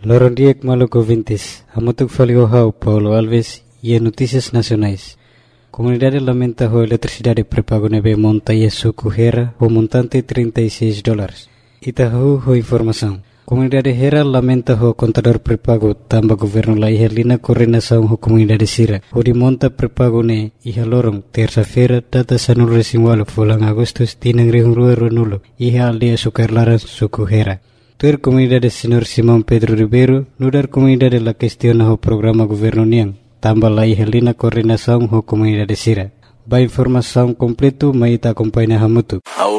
Loron Diek Maluco Vintes, Amotuk Faliohau, Paulo Alves e Notícias Nacionais. Comunidade lamenta a eletricidade prepago nebe monta e suco Hera, o montante $36. Itahu ho informação. Comunidade Hera lamenta o contador prepago tamba governo la ihelina coordenação ho comunidade Sira. O de monta prepago ne iha lorong terça-feira data sanul resimwalo fulang Agustus tinang rihungrua runulo iha aldea sukarlaran suku Hera. Tuer comunidade Senhor Simão Pedro Ribeiro nudar comunidade la questiona ho programa governo niang tamba la ihelina coordenação ho comunidade Sira. Ba informação completo maita acompanha hamutu.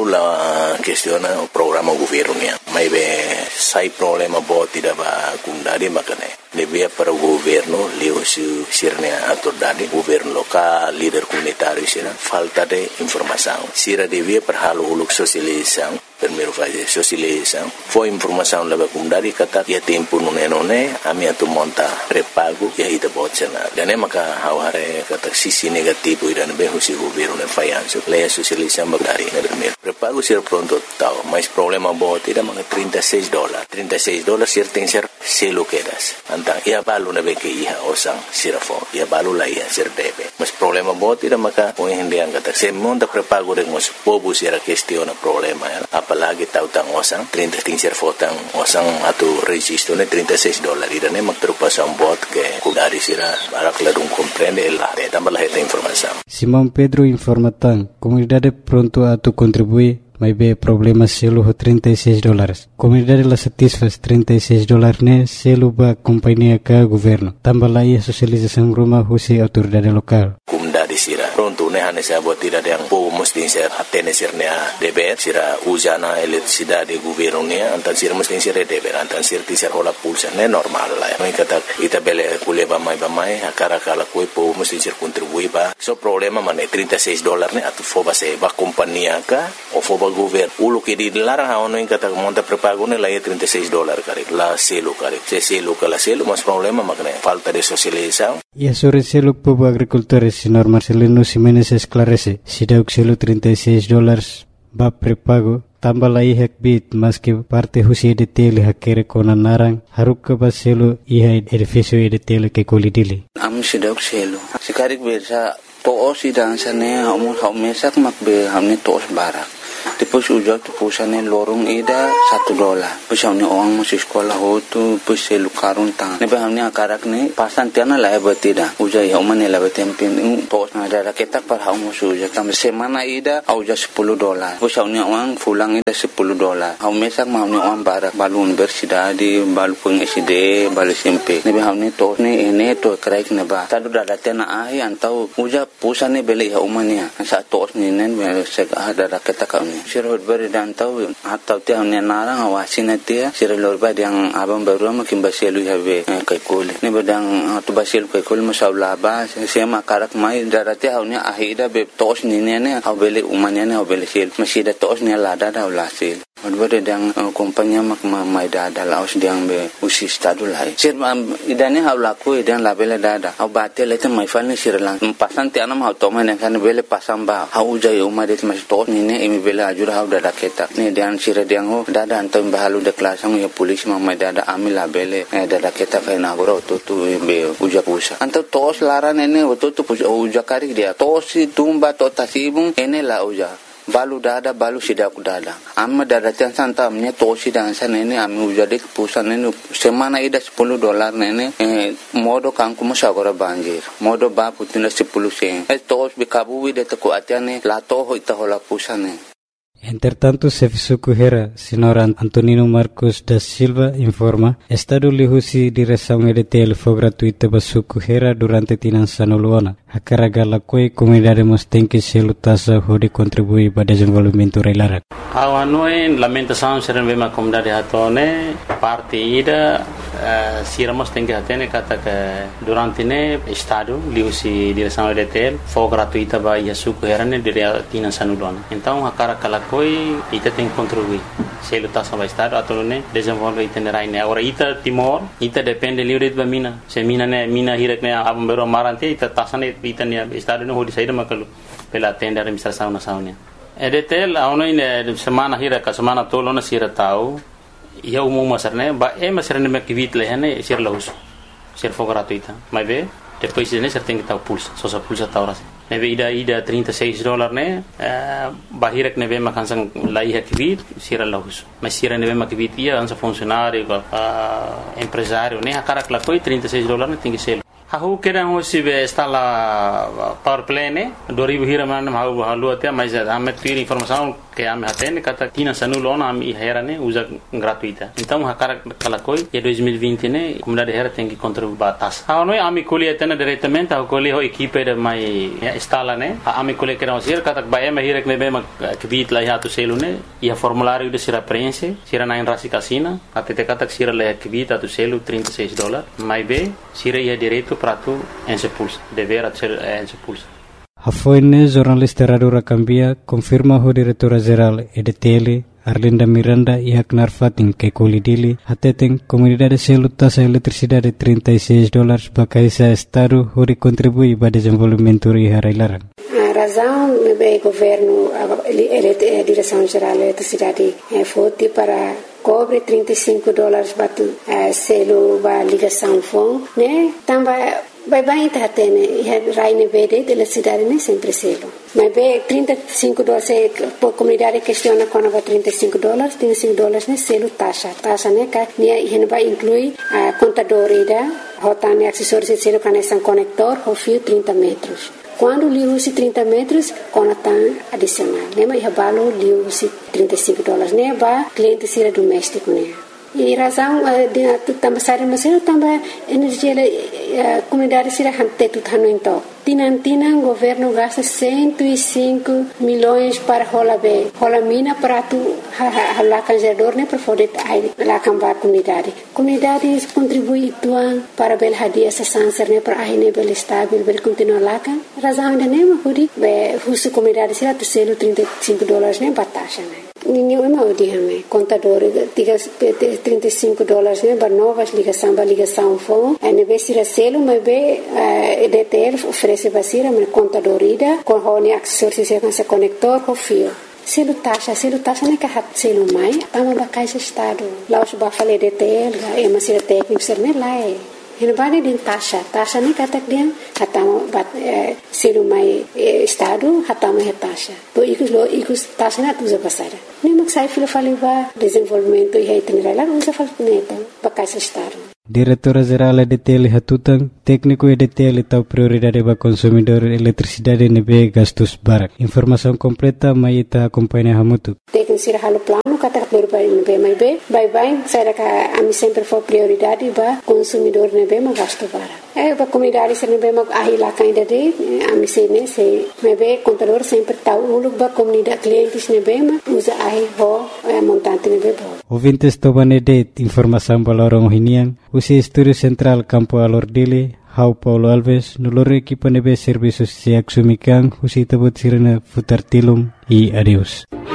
Aula questiona o programa governo niang. Mai be sai problema bo tidak ba kundari makane. Lebih para o governo leu sirnya autoridade governo local líder comunitário sira falta de informação. Sira devia perhalu uluk sosialização. Primeiro fazer socialização. Foi informação leva kundari kata ya tempo nune ami atu monta prepago ya ida botsena. Dan maka haware kata sisi negativo idan be husi governo ne fayanso. Leia socialização bagdari ne primeiro. Prepago sir pronto tau, mas problema bo tidak maka $36. $36 sir tem ser selo quedas. Antang ia balu na be ke iha osang sirafo. Ia balu la ia sir debe. Mas problema bo tidak maka poin hendiang kata se monta prepago de mos pobu sira questiona problema ya. Apalagi tahu tang osang 30 ser fotang osang atau registro ne $36 irane magtrupasan bot ke kudari sira barak ladung comprende la tambah la esta informação. Simão Pedro informa tang comunidade pronto a tu contribuir mas be problema selo ho $36. Comunidade la satisfaz $36 ne selo ba companhia ka governo. Tambah la ia socialização rumah husi autoridade lokal. Comunidade sira pronto ne hane sa bot tidak yang po mesti ser atene sirnya deber sira usana eletricidade governo ne antan sira mesti ser deber antan sir ti ser hola pulsa ne normal la. Noi kata ita bele kuleba mai akara kala koi po mesti ser contribui ba. So problema mane $36 ne atu foba se ba companhia ka o foba governo ulo que dilarang ono yang kata monta prepago ne la $36 kare la selo kare se selo kala selo mas problema makne falta de socialização. E sobre selo povo agricultores senhor Marcelino Ximenes esclarece se deu selo $36 ba prepago tambah la ihak bit mas que parte husi de tele hakere kona narang haruk ba selo iha edifício de tele que colidili am se deu selo sekarik bersa toos sidang sane mesak makbe hamne toos barak. Tipos ujak tipusane lorong ida $1. Pusane orang masih sekolah hotu puse lukarun tang. Nebe hamne akarak ne pasan tiana la betida. Ujai homane la betempin tos na ada ketak par haum ujak tam semana ida auja $10. Pusane orang fulang ida $10. Haum mesak hamne orang barak balu universidade balu peng SD balu SMP. Nebe hamne tos ne ene to kraik neba. Tadu dada tiana ai antau ujak pusane beli homania. Sa tos ne nen sek ada ketak sirhut beri dan tahu atau tiang ni narang awasin atia sirlor bad yang abang baru makin baselu have kai kole ni badang tu baselu kai kole masaula ba sema karak mai darati haunya ahida be tos ni ne habele umanya ne habele sel masida tos ni lada da ulasil Odbere dang kompanya mak mai dada laos dang be usi stadu lai. Sir idane haulaku idang labele dada. Au bate lete mai falni sirlang. Pasan ti anam hau toma ne kan bele pasam ba. Hau jai umadet mas to ni ne imi bele ajur hau dada ketak. Ni dang sir dang ho dada antam bahalu de klasang ya polis mai dada ami labele dada ketak na goro to be uja pusa. Antam tos laran ene to uja kari dia. Tos tumba to tasibung ene la uja. Balu dada balu sidaku dada amma dada tian santamnya tosi dan sana ini ami ujade pusan ini semana ida $10 nene modo kanku musagora banjir modo ba putina 10 sen tos bikabu de taku atiane la toho ita hola pusane. Entretanto, Sefisuku Hera, senhor Antonino Marcos da Silva, informa, Estado lihusi direção EDTL foi gratuita para Suku Hera durante Tinançano Luana. A caragala coi comunidade mos tem que se lutasa de contribuir para o desenvolvimento reilara. A noi lamentação serem bem a comunidade hatone parte ida siramos tem que atene kata que durante ne Estado lihusi direção EDTL foi gratuita para Suku Hera ne dire Tinançano Luana. Então a caragala coi ita tem que contribuir. Se lutar sama Estado atau ne desenvolve itinerai ne. Agora ita Timor ita depende livre de mina. Se mina hirak ne abang bero marante ita tasane ita ne Estado ne hodi saída makalu pela tenda administração nacional. EDTL a ono ine semana hirak semana tolo na sira tau ia umum masarne ba masarne me kivit lehane sir laus sir for gratuita mas ve depois ne ser tem que estar pulsa só sa pulsa ta ora neve ida $36 ne bahirek neve makansang lai kivit sir laus mas sir neve makivit ia ansa funcionário empresário ne akarak la coi $36 ne tem que ser Aku kira hosi be instala power plane 2000 hira man mau halu até mas ame ter informação que ame atende kata tina sanulo na ame hera ne usa gratuita então hakara kala koi e 2020 ne comunidade hera tem que contribuir batas a noi ame colhe atende diretamente a colhe ho equipe de mai instala ne ame colhe que não ser kata ba ame hira que ne be ma kibit la ya tu selu ne ia formulário de sira prense sira na rasi casina até te kata sira le kibit a tu selu $36 mai be sira ia direito prato en se pulsa dever ser en se pulsa Hafoine jornalista Radura Cambia confirma o diretora-geral EDTL Arlinda Miranda e Haknar Fatin que colidili ateten comunidade selo taxa eletricidade $36 para caisa estado hori contribui para desenvolvimento e harailaran. A razão do governo a direção geral da eletricidade foi para cobre $35 batu selo ba ligação fon né também vai tá tendo raine verde de eletricidade né sempre selo mas be $35 por comunidade questiona quando vai $35 né selo taxa né que né vai incluir a contadora rotane acessórios selo conexão conector o fio 30 metros quando liu-se 30 metros, conectam adicional. Né? Mas o liu-se $35. Né? Ba cliente sira doméstico. Né? E razão de também sair mas também energia comunidade sira hante tudo então. Tinan governo gasta 105 milhões para rola mina para tu lá canjador né para poder lá cambar comunidade contribui tuan para bel hadia essa sanser né para aí bel estável bel continuar lá kan razão de né hudi be husu comunidade sira tu selo $35 né batasha né ninguém mau dihame contador $35 né para novas ligação fon e be sira selo mas be EDTL oferece basira mas contadorida com rone acessórios se conector com fio selo taxa né que hat selo mai tama ba caixa estado lá os ba fale EDTL e masira técnico ser né lá Hinabadi din taxa ni katak dia hatama bat selo mai estado hatama taxa to ikus taxa na tuza basara ni maksai filo fale ba desenvolvimento e itinerário usa fal neto ba caixa estado Diretora-geral EDTL Hatutang, técnico EDTL tau prioridade para consumidor eletricidade nebe gastos barak. Informação completa mai ita acompanha hamutu. Técnico sira halo plano kata berbai nebe mai be, bye saya ka ami sempre for prioridade para consumidor nebe ma gasto barak. Ba comunidade sira nebe ma ahila kainda de ami sene se nebe contador sempre tau uluk ba comunidade clientes nebe ma usa ahi ho montante nebe bo. Ouvintes tobane de informação balorong hinian usi Estúdio Central Campo Alordile, Hau Paulo Alves, no loro equipa nebe serviços se axumikan, usi tabot sirena futartilum e adeus.